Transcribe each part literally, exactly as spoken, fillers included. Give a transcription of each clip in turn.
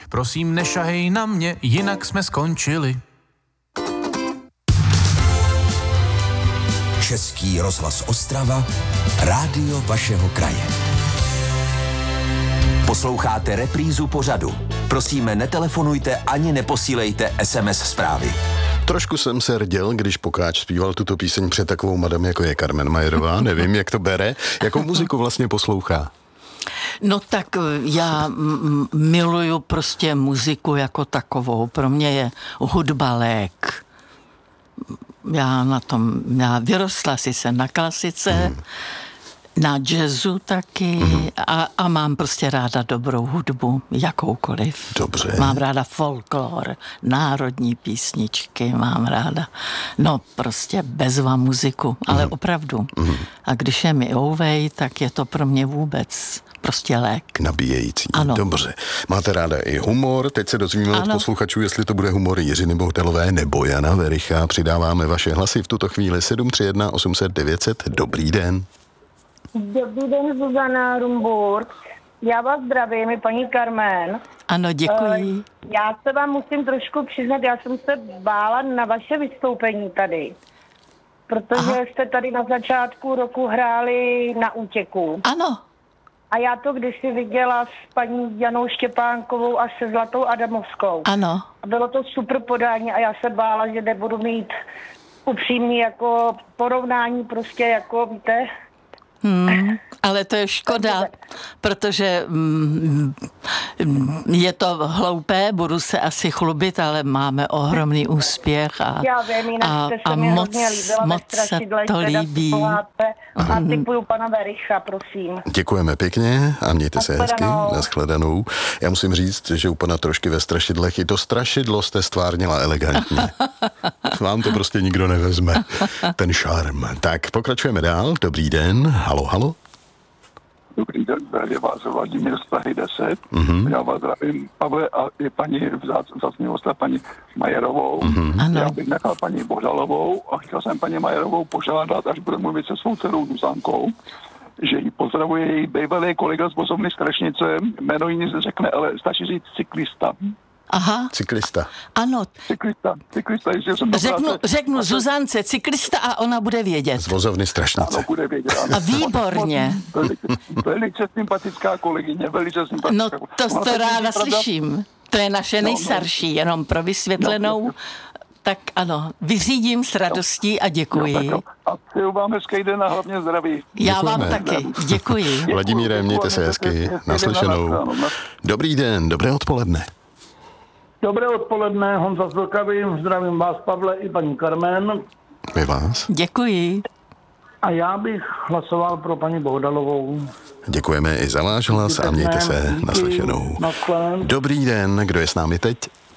Prosím, nešahej na mě, jinak jsme skončili. Český rozhlas Ostrava, rádio vašeho kraje. Posloucháte reprízu pořadu. Prosíme, netelefonujte ani neposílejte es em es zprávy. Trošku jsem se rděl, když Pokáč zpíval tuto píseň před takovou madam, jako je Carmen Majerová. Nevím, jak to bere. Jakou muziku vlastně poslouchá? No tak já m- miluju prostě muziku jako takovou. Pro mě je hudba lék. Já na tom, já vyrostla sice na klasice, hmm. na jazzu taky hmm. a, a mám prostě ráda dobrou hudbu, jakoukoliv. Dobře. Mám ráda folklor, národní písničky, mám ráda. No prostě bezva muziku, ale hmm. opravdu. Hmm. A když je mi ouvej, tak je to pro mě vůbec prostě lék. Nabíjející. Ano. Dobře. Máte ráda i humor. Teď se dozvíme od posluchačů, jestli to bude humor Jiřiny Bohdalové nebo Jana Vericha. Přidáváme vaše hlasy v tuto chvíli sedm tři jedna osm set devět set. Dobrý den. Dobrý den, Zuzana Rumburg. Já vás zdravím, je paní Carmen. Ano, děkuji. Já se vám musím trošku přiznat, já jsem se bála na vaše vystoupení tady. Protože Aha. jste tady na začátku roku hráli Na útěku. Ano. A já to kdysi viděla s paní Janou Štěpánkovou a se Zlatou Adamovskou. Ano. A bylo to super podání a já se bála, že nebudu mít upřímný jako porovnání prostě jako, víte... Hmm, ale to je škoda, protože mm, je to hloupé, budu se asi chlubit, ale máme ohromný úspěch a, Já vím, jinak a, jste se a mi moc, hodně líbila, moc se to líbí. A typuju pana Vericha, prosím. Děkujeme pěkně a mějte se hezky. Nashledanou. Já musím říct, že u pana Trošky ve strašidlech i to strašidlo jste stvárnila elegantně. Vám to prostě nikdo nevezme, ten šarm. Tak pokračujeme dál. Dobrý den. Halo, halo. Dobrý den, je vás Vladimír z Prahy deset. Mm-hmm. Já vás zdravím, Pavle, a i paní zaznělost paní Majerovou. Mm-hmm. Já bych nechal paní Bohdalovou a chtěl jsem paní Majerovou požádat, až bude mluvit se svou dcerou Zuzankou, že jí pozdravuje její bývalý kolega z vozovny Strašnice, jméno jí nic neřekne, ale stačí říct cyklista. Aha. Cyklista. Ano. Cyklista, cyklista, jestli jsem to Řeknu, práce, řeknu a Zuzance cyklista a ona bude vědět. Z vozovny Strašnice. Ano, bude vědět. Ano. A výborně. Velice, velice sympatická kolegyně, velice sympatická. No to, to, to ráda slyším. To je naše nejstarší, no, no. Jenom pro vysvětlenou. No, no. Tak ano, vyřídím s radostí a děkuji. Jo, a přeju vám hezký den a hlavně zdraví. Já vám taky, děkuji. Vladimíre, mějte se hezky, naslyšenou. Dobrý den, dobré odpoledne. Dobré odpoledne, Honza Zlkavý, zdravím vás, Pavle, i paní Carmen. My vás. Děkuji. A já bych hlasoval pro paní Bohdalovou. Děkujeme i za váš hlas a mějte se, naslyšenou. Dobrý den, kdo je s námi teď?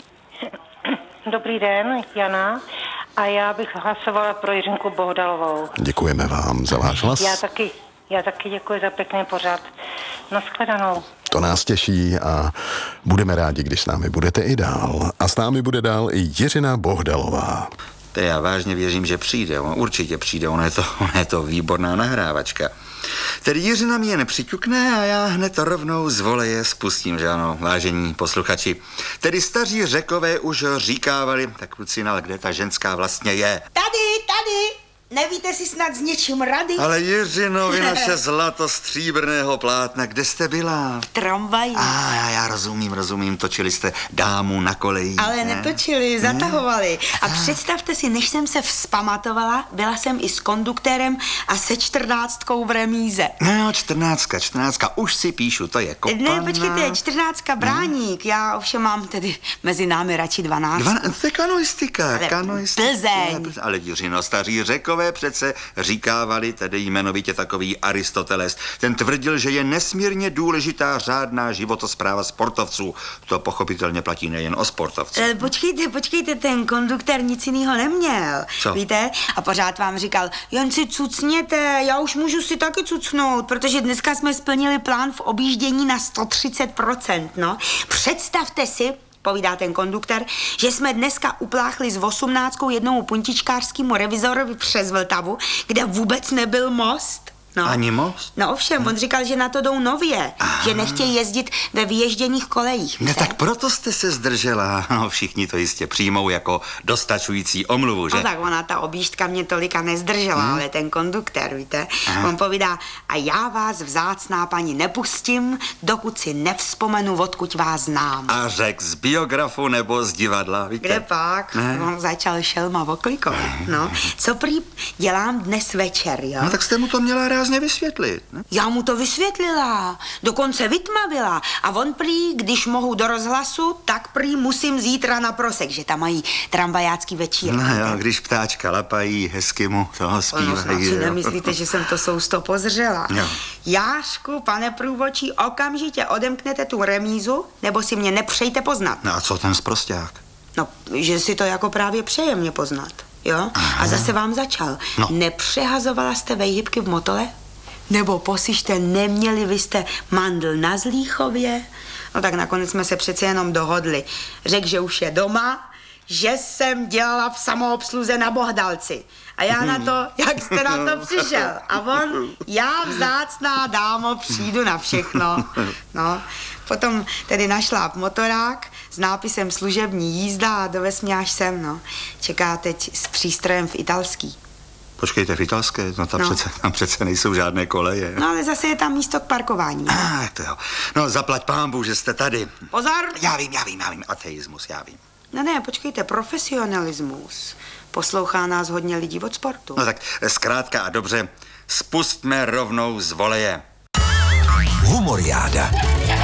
Dobrý den, Jana. A já bych hlasovala pro Jiřinku Bohdalovou. Děkujeme vám za váš hlas. Já taky, já taky děkuji za pěkný pořad. Nashledanou. To nás těší a budeme rádi, když s námi budete i dál. A s námi bude dál i Jiřina Bohdalová. To já vážně věřím, že přijde. On určitě přijde, ona je to, ona je to výborná nahrávačka. Tedy Jiřina mě nepřiťukne a já hned rovnou z voleje spustím, že ano, vážení posluchači. Tedy staří Řekové už říkávali, tak kluci, ale kde ta ženská vlastně je? Tady, tady! Nevíte si snad s něčím rady? Ale Jiřino, vy naše zlato stříbrného plátna, kde jste byla? V tramvaji. A já, já rozumím, rozumím, točili jste dámu na koleji. Ale ne? netočili, zatahovali. A představte si, než jsem se vzpamatovala, byla jsem i s konduktorem a se čtrnáctkou v remíze. No, čtrnáctka, čtrnáctka, už si píšu, to je kopaná. Ne, počkejte, čtrnáctka Bráník, hmm. Já ovšem mám tedy mezi námi radši dvanáct. Dvan, to je kanoistika, ale kanoistika. Plzeň. Ale Jiřino, staří Řekové přece říkávali, tedy jmenovitě takový Aristoteles. Ten tvrdil, že je nesmírně důležitá řádná životospráva sportovců. To pochopitelně platí nejen o sportovcích. E, počkejte, počkejte, ten konduktor nic jiného neměl. Co? Víte? A pořád vám říkal, jen si cucněte, já už můžu si taky cucnout, protože dneska jsme splnili plán v objíždění na sto třicet procent, no. Představte si, povídá ten konduktor, že jsme dneska upláchli s osmnáctkou jednomu puntičkářskému revizorovi přes Vltavu, kde vůbec nebyl most. No. Ani most? No ovšem, on říkal, že na to jdou nově, Aha. že nechtějí jezdit ve vyježděných kolejích. Ne, tak proto jste se zdržela. No, všichni to jistě přijmou jako dostačující omluvu, že? No tak ona, ta objížďka mě tolika nezdržela, hmm. ale ten konduktér, víte, Aha. on povídá, a já vás, vzácná paní, nepustím, dokud si nevzpomenu, odkud vás znám. A řek z biografu nebo z divadla, víte? Kde pak? Ne? On začal šelma oklikovat, no. Co prý dělám dnes večer, jo? No tak jste mu to měla rázně vysvětlit, ne? Já mu to vysvětlila, dokonce vytmavila. A on prý, když mohu do rozhlasu, tak prý musím zítra na prosek, že tam mají tramvajácký večír. No jo, když ptáčka lapají, hezky mu toho zpívají. No snad si nemyslíte, že jsem to sousto pozřela. Jo. Jášku, pane průvočí, okamžitě odemknete tu remízu, nebo si mě nepřejte poznat. No a co ten sprosťák? No, že si to jako právě přeje mě poznat, jo? Aha. A zase vám začal. No. Nepřehazovala jste vejhybky v motole? Nebo posište, neměli vy jste mandl na Zlíchově? No tak nakonec jsme se přece jenom dohodli. Řekl, že už je doma, že jsem dělala v samoobsluze na Bohdalci. A já na to, jak jste na to přišel. A on, já vzácná dámo, přijdu na všechno. No, potom tedy našla motorák s nápisem služební jízda a dovez mě až sem, no. Čeká teď s přístrojem v italský. Počkejte, v italské? No tam, no. Přece, tam přece nejsou žádné koleje. No ale zase je tam místo k parkování. Ah, to jo. No zaplať pánbu, že jste tady. Pozor! Já vím, já vím, já vím. Ateismus, já vím. No ne, počkejte, profesionalismus. Poslouchá nás hodně lidí od sportu. No tak zkrátka a dobře, spustme rovnou z voleje. Humoriáda.